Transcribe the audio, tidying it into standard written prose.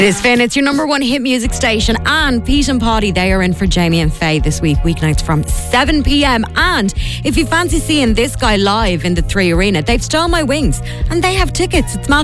It is Finn, it's your number one hit music station, and Pete and Poddy, they are in for Jamie and Faye this week, weeknights from 7 p.m. And if you fancy seeing this guy live in the 3 Arena, they've Stole My Wings and they have tickets. It's Malcolm